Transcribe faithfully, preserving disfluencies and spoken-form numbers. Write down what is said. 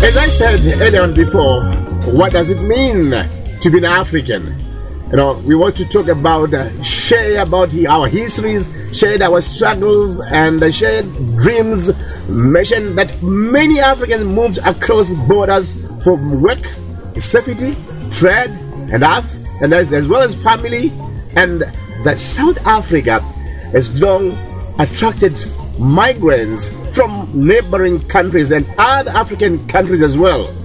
As I said earlier on before, what does it mean to be an African? You know, we want to talk about, uh, share about our histories, share our struggles, and uh, share dreams. Mention that many Africans moved across borders for work, safety, trade, and health, and as, as well as family, and that South Africa has long attracted migrants from neighboring countries and other African countries as well.